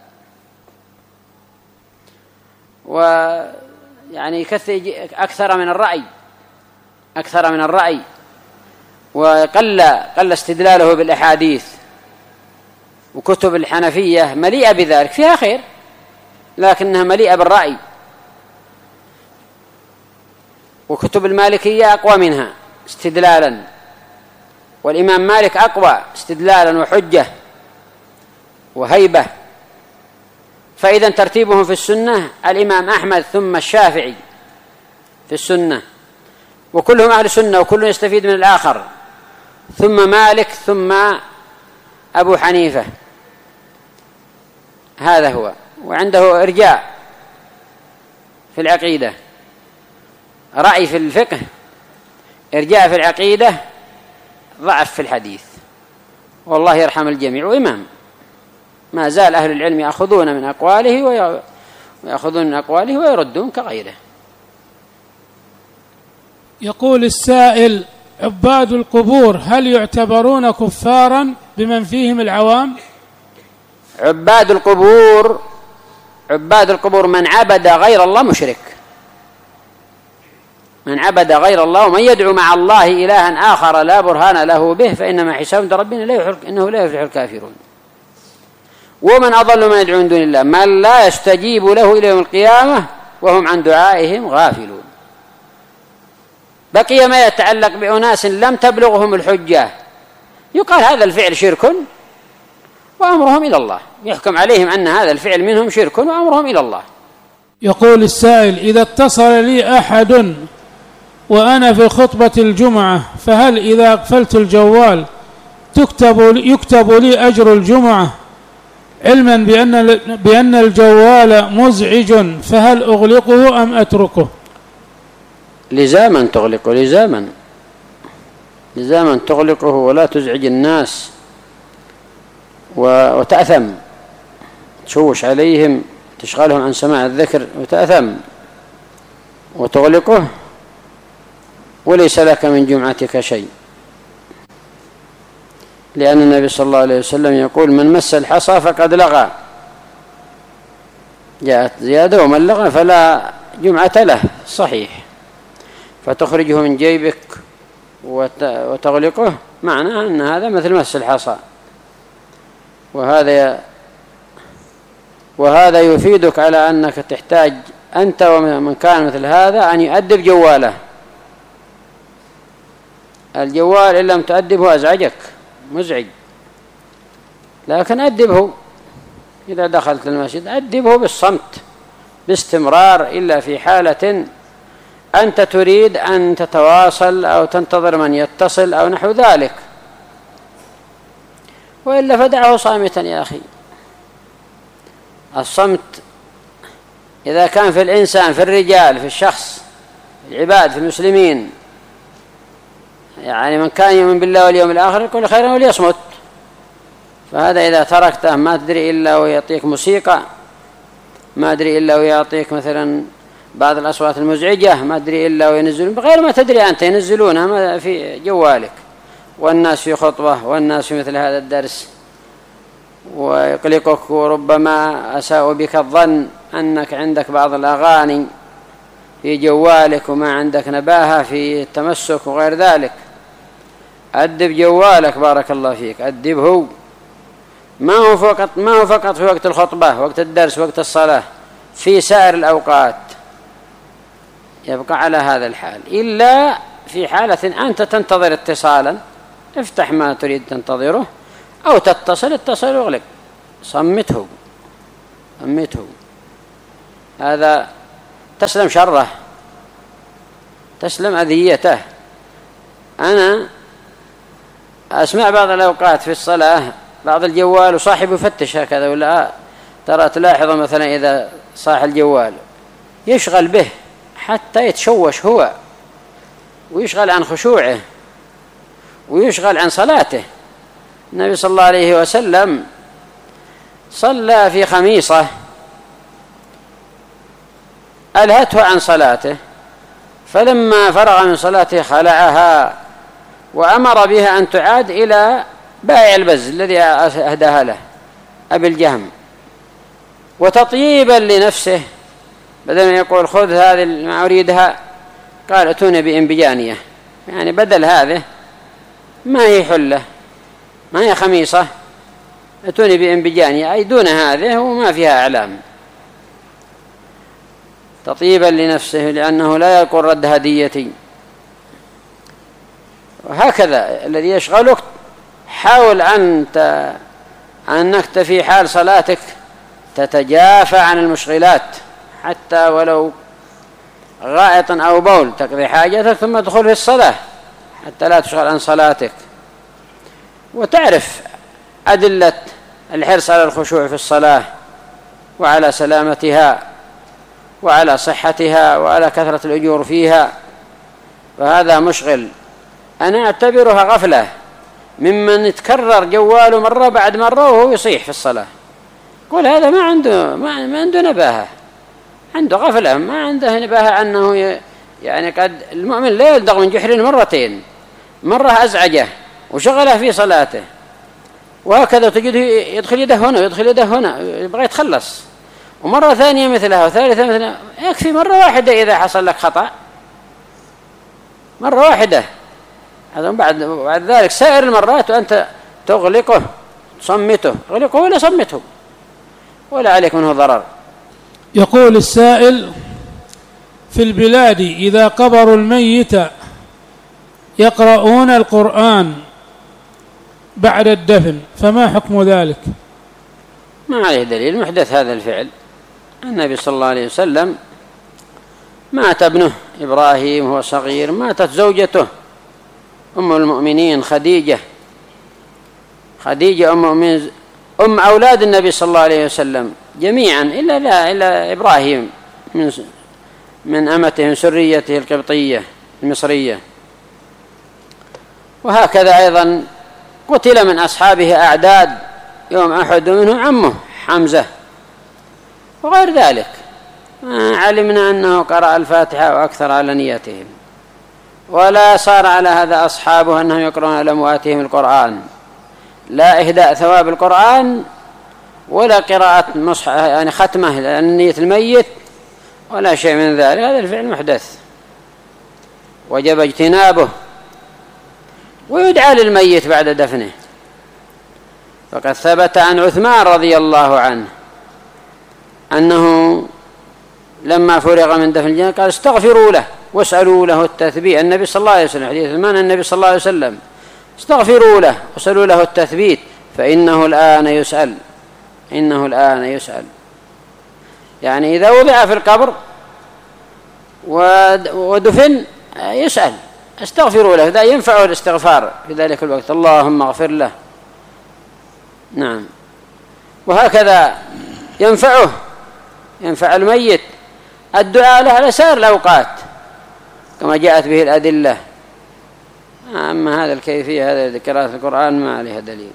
ويعني يكثر أكثر من الرأي، وقل استدلاله بالأحاديث. وكتب الحنفية مليئة بذلك، فيها خير لكنها مليئة بالرأي. وكتب المالكية أقوى منها استدلالا، والإمام مالك أقوى استدلالا وحجة وهيبة. فإذا ترتيبهم في السنة الإمام أحمد ثم الشافعي في السنة، وكلهم أهل السنة وكل يستفيد من الآخر، ثم مالك ثم أبو حنيفة. هذا هو. وعنده إرجاء في العقيدة، رأي في الفقه، إرجاء في العقيدة، ضعف في الحديث. والله يرحم الجميع. وإمام ما زال أهل العلم يأخذون من أقواله ويردون كغيره. يقول السائل: عباد القبور هل يعتبرون كفارا بمن فيهم العوام؟ عباد القبور من عبد غير الله مشرك. من عبد غير الله ومن يدعو مع الله إلها آخر لا برهان له به فإنما حساب عند ربنا إنه لا يفلح الكافرون. ومن أضل من يدعو من دون الله من لا يستجيب له إلى يوم القيامة وهم عن دعائهم غافلون. بقي ما يتعلق بأناس لم تبلغهم الحجة، يقال هذا الفعل شرك وأمرهم إلى الله، يحكم عليهم أن هذا الفعل منهم شرك وأمرهم إلى الله. يقول السائل: إذا اتصل لي أحد وأنا في خطبة الجمعة فهل إذا أقفلت الجوال يكتب لي أجر الجمعة علما بأن الجوال مزعج، فهل أغلقه أم أتركه؟ لزاما تغلقه، لزاما تغلقه ولا تزعج الناس وتأثم، تشوش عليهم تشغلهم عن سماع الذكر وتأثم وتغلقه، وليس لك من جمعتك شيء، لأن النبي صلى الله عليه وسلم يقول: من مس الحصى فقد لغى. جاءت زيادة: ومن لغى فلا جمعة له. صحيح. فتخرجه من جيبك وتغلقه معناه أن هذا مثل مس الحصى، وهذا يفيدك على أنك تحتاج أنت ومن كان مثل هذا أن يؤدب جواله. الجوال إن لم تؤدبه أزعجك، مزعج، لكن أدبه إذا دخلت المسجد، أدبه بالصمت باستمرار، إلا في حالة أنت تريد أن تتواصل أو تنتظر من يتصل أو نحو ذلك، وإلا فدعه صامتا يا أخي. الصمت إذا كان في الإنسان، في الرجال، في الشخص، في العباد، في المسلمين، يعني من كان يؤمن بالله واليوم الآخر يقول خيرا وليصمت. فهذا إذا تركته ما تدري إلا ويعطيك موسيقى، ما أدري إلا ويعطيك مثلا بعض الأصوات المزعجة، ما أدري إلا وينزلون بغير ما تدري أنت، ينزلونها في جوالك، والناس في خطبة والناس في مثل هذا الدرس، ويقلقك، وربما أساء بك الظن أنك عندك بعض الأغاني في جوالك وما عندك نباهة في التمسك وغير ذلك. أدب جوالك بارك الله فيك، أدبه. ما هو فقط في وقت الخطبة، وقت الدرس، وقت الصلاة، في سائر الأوقات يبقى على هذا الحال، إلا في حالة أنت تنتظر اتصالا، افتح ما تريد تنتظره، أو اتصل واغلق، صمته، هذا تسلم شره، تسلم أذيته. أنا أسمع بعض الأوقات في الصلاة بعض الجوال وصاحبه يفتش هكذا، ولا ترى تلاحظ مثلا إذا صاح الجوال يشغل به حتى يتشوش هو، ويشغل عن خشوعه، ويشغل عن صلاته. النبي صلى الله عليه وسلم صلى في خميصة ألهته عن صلاته، فلما فرغ من صلاته خلعها وأمر بها أن تعاد إلى بائع البز الذي أهداها له أبي الجهم، وتطييبا لنفسه، بدل ما يقول خذ هذه ما أريدها قال أتوني بإنبجانية، يعني بدل هذه ما هي حلة، ما هي خميصة، أتوني بإنبجانية، أي دون هذه وما فيها أعلام، تطيبا لنفسه لأنه لا يقول رد هديتي. وهكذا الذي يشغلك حاول أنك في حال صلاتك تتجافى عن المشغلات، حتى ولو غائط أو بول تقضي حاجتك ثم تدخل في الصلاة حتى لا تشغل عن صلاتك. وتعرف أدلة الحرص على الخشوع في الصلاة وعلى سلامتها وعلى صحتها وعلى كثرة الأجور فيها، فهذا مشغل. أنا أعتبرها غفلة ممن يتكرر جواله مرة بعد مرة وهو يصيح في الصلاة، قول هذا ما عنده نباهة، عنده غفلة، ما عنده نباهة، أنه يعني قد المؤمن لا يلدغ من جحر مرتين، مرة أزعجه وشغله في صلاته، وهكذا تجده يدخل يده هنا ويدخل يده هنا يبغى يتخلص، ومرة ثانية مثلها وثالثة مثلها. يكفي مرة واحدة إذا حصل لك خطأ، مرة واحدة. هذا بعد ذلك سائر المرات وأنت تغلقه تصمته، اغلقه ولا صمته ولا عليك منه ضرر. يقول السائل: في البلاد إذا قبروا الميت يقرؤون القرآن بعد الدفن، فما حكم ذلك؟ ما عليه دليل، محدث هذا الفعل. النبي صلى الله عليه وسلم مات ابنه إبراهيم وهو صغير، ماتت زوجته أم المؤمنين خديجة أم أولاد النبي صلى الله عليه وسلم جميعا إلا إبراهيم من أمته من سريته القبطية المصرية. وهكذا أيضا قتل من أصحابه أعداد يوم أحد، منهم عمه حمزة وغير ذلك. علمنا أنه قرأ الفاتحة وأكثر على نيتهم، ولا صار على هذا أصحابه أنهم يقرؤون على أمواتهم القرآن، لا إهداء ثواب القرآن ولا قراءة يعني ختمة لنية الميت ولا شيء من ذلك. هذا الفعل محدث وجب اجتنابه، ويدعى للميت بعد دفنه. فقد ثبت عن عثمان رضي الله عنه أنه لما فرغ من دفن الجنازة قال: استغفروا له واسألوا له التثبيت. النبي صلى الله عليه وسلم، حديث عثمان النبي صلى الله عليه وسلم: استغفروا له واسألوا له التثبيت فإنه الآن يسأل، إنه الآن يسأل. يعني إذا وضع في القبر ودفن يسأل، استغفروا له، ذا ينفعه الاستغفار في ذلك الوقت، اللهم اغفر له. نعم. وهكذا ينفع الميت الدعاء له على سائر الأوقات كما جاءت به الأدلة. أما هذا الكيفية، هذا قراءة القرآن ما عليها دليل.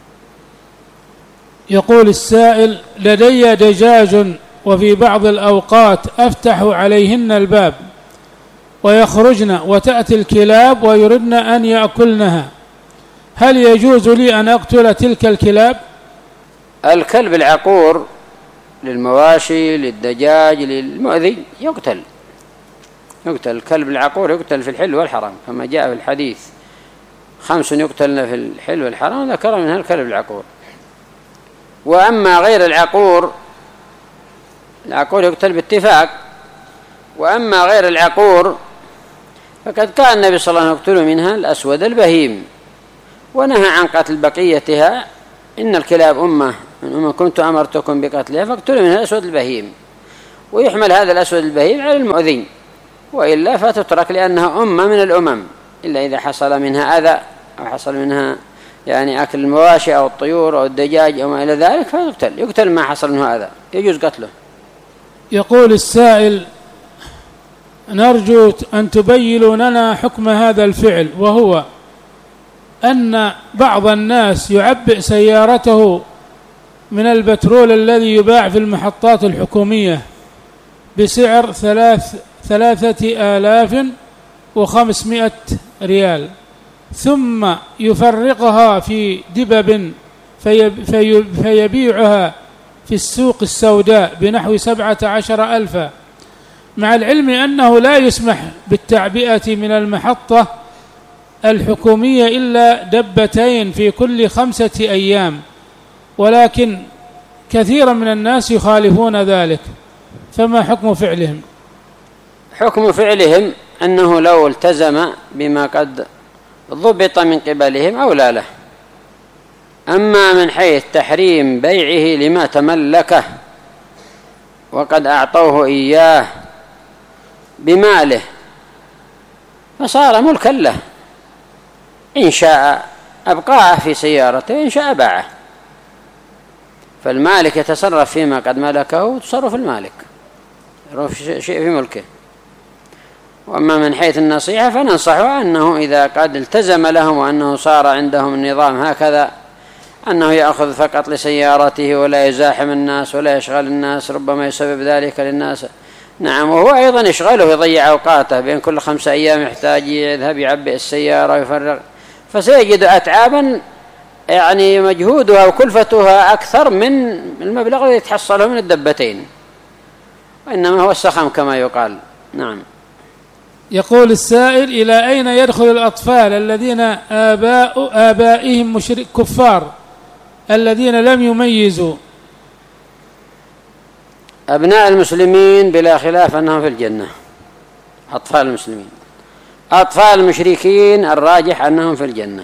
يقول السائل: لدي دجاج وفي بعض الأوقات أفتح عليهن الباب ويخرجن وتأتي الكلاب ويردن أن يأكلنها، هل يجوز لي أن أقتل تلك الكلاب؟ الكلب العقور للمواشي للدجاج للمؤذي يقتل. الكلب العقور يقتل في الحل والحرام كما جاء في الحديث: 5 يقتلن في الحل والحرام، ذكر منها الكلب العقور. وأما غير العقور يقتل باتفاق. وأما غير العقور فقد كان النبي صلى الله عليه وسلم يقتل منها الأسود البهيم، ونهى عن قتل بقيتها. إن الكلاب أمة من أمة كنت أمرتكم بقتلها فاقتلوا منها الأسود البهيم. ويحمل هذا الأسود البهيم على المؤذين، وإلا فتترك لأنها أمة من الأمم، إلا إذا حصل منها أذى أو حصل منها يعني أكل المواشي أو الطيور أو الدجاج أو ما إلى ذلك يقتل ما حصل منه أذى، يجوز قتله. يقول السائل: نرجو أن تبينوا لنا حكم هذا الفعل، وهو أن بعض الناس يعبئ سيارته من البترول الذي يباع في المحطات الحكومية بسعر 3500 ريال، ثم يفرقها في دبب فيبيعها في السوق السوداء بنحو 17,000، مع العلم أنه لا يسمح بالتعبئة من المحطة الحكومية إلا دبتين في كل 5 أيام، ولكن كثيرا من الناس يخالفون ذلك، فما حكم فعلهم؟ حكم فعلهم أنه لو التزم بما قد ضبط من قبلهم أولى له. أما من حيث تحريم بيعه لما تملكه وقد أعطوه إياه بماله فصار ملكا له، إن شاء أبقاه في سيارته إن شاء باعه. فالمالك يتصرف فيما قد ملكه تصرف المالك، شيء في ملكه. وأما من حيث النصيحة فننصحه أنه إذا قد التزم لهم وأنه صار عندهم النظام هكذا أنه يأخذ فقط لسيارته ولا يزاحم الناس ولا يشغل الناس، ربما يسبب ذلك للناس نعم. وهو أيضا يشغله يضيع أوقاته، بين كل 5 أيام يحتاج يذهب يعبئ السيارة ويفرغ، فسيجد أتعابا يعني مجهودها وكلفتها أكثر من المبلغ الذي يتحصله من الدبتين، وإنما هو السخم كما يقال. نعم. يقول السائل: إلى أين يدخل الأطفال الذين آبائهم كفار الذين لم يميزوا؟ أبناء المسلمين بلا خلاف أنهم في الجنة. أطفال المسلمين. أطفال المشركين الراجح أنهم في الجنة.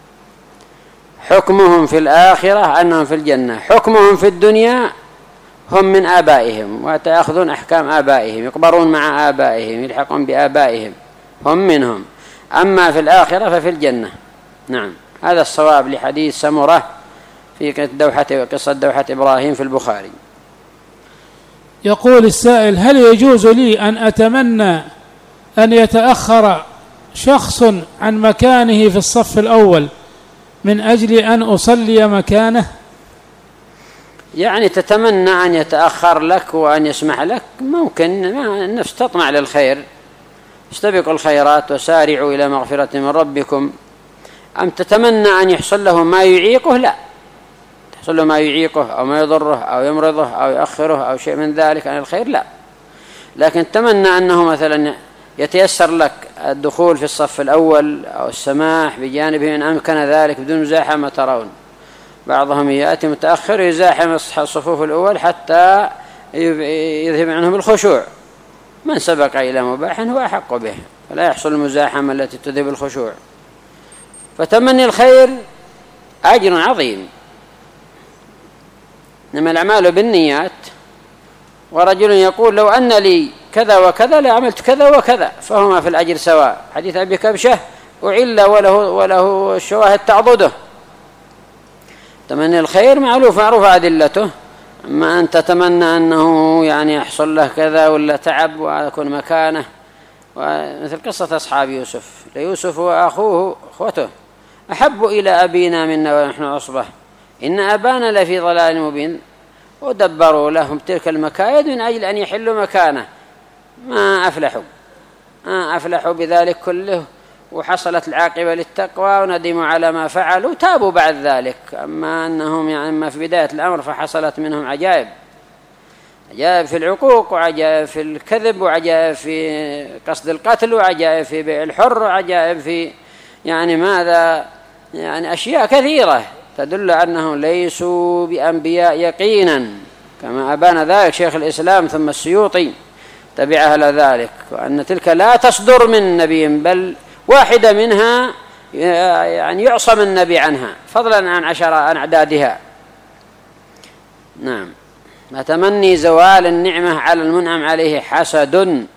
حكمهم في الآخرة أنهم في الجنة. حكمهم في الدنيا هم من آبائهم، وتأخذون أحكام آبائهم، يقبرون مع آبائهم، يلحقون بآبائهم، هم منهم. أما في الآخرة ففي الجنة. نعم. هذا الصواب لحديث سمرة في قصة دوحة إبراهيم في البخاري. يقول السائل: هل يجوز لي أن أتمنى أن يتأخر شخص عن مكانه في الصف الأول من أجل أن أصلي مكانه؟ يعني تتمنى أن يتأخر لك وأن يسمح لك، ممكن. النفس تطمع للخير، استبقوا الخيرات وسارعوا إلى مغفرة من ربكم. أم تتمنى أن يحصل له ما يعيقه؟ لا، يحصل له ما يعيقه أو ما يضره أو يمرضه أو يؤخره أو شيء من ذلك عن الخير، لا. لكن تمنى أنه مثلا يتيسر لك الدخول في الصف الأول أو السماح بجانبه إن أمكن ذلك بدون مزاحمة. ترون بعضهم يأتي متأخر يزاحم الصفوف الأول حتى يذهب عنهم الخشوع. من سبق إلى مباح هو أحق به، فلا يحصل المزاحمة التي تذهب الخشوع. فتمني الخير أجر عظيم، إنما الأعمال بالنيات. ورجل يقول: لو أن لي كذا وكذا لعملت كذا وكذا، فهما في الأجر سواء. حديث أبي كبشة: وعل وله الشواهد تعضده. تمني الخير معروفة أدلته. أما أن تتمنى أنه يعني يحصل له كذا ولا تعب ويكون مكانه، ومثل قصة أصحاب يوسف: ليوسف وأخوه أخوته أحب إلى أبينا منا ونحن عصبة إن أبانا لفي ضلال مبين، ودبروا لهم تلك المكايد من أجل أن يحلوا مكانه، ما أفلحوا بذلك كله، وحصلت العاقبة للتقوى وندموا على ما فعلوا، تابوا بعد ذلك. أما أنهم يعني ما في بداية الأمر فحصلت منهم عجائب في العقوق، وعجائب في الكذب، وعجائب في قصد القتل، وعجائب في بيع الحر، وعجائب في يعني ماذا، يعني أشياء كثيرة تدل أنهم ليسوا بأنبياء يقينا، كما أبان ذلك شيخ الإسلام ثم السيوطي تبعها لذلك، وأن تلك لا تصدر من نبي، بل واحدة منها يعني يعصم النبي عنها، فضلا عن أعدادها. نعم. تمني زوال النعمة على المنعم عليه حسد